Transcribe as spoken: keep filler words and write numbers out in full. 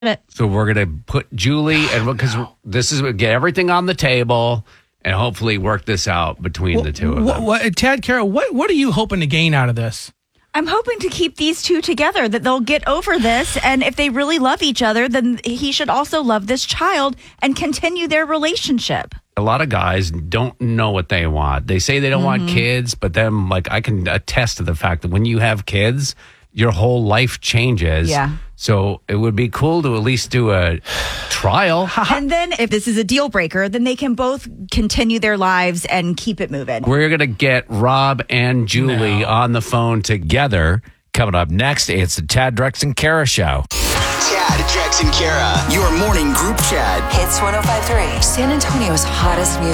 it. So we're going to put Julie, and because this is get everything on the table and hopefully work this out between Well, the two of what, them. what, Tad, Carol, what, what are you hoping to gain out of this? I'm hoping to keep these two together, that they'll get over this. And if they really love each other, then he should also love this child and continue their relationship. A lot of guys don't know what they want. They say they don't mm-hmm. want kids, but then, like, I can attest to the fact that when you have kids, your whole life changes. Yeah. So it would be cool to at least do a trial. And then if this is a deal breaker, then they can both continue their lives and keep it moving. We're going to get Rob and Julie No. on the phone together. Coming up next, it's the Tad, Drex, and Kara Show. Tad, Drex, and Kara, your morning group chat. Hits one oh five point three. San Antonio's hottest music.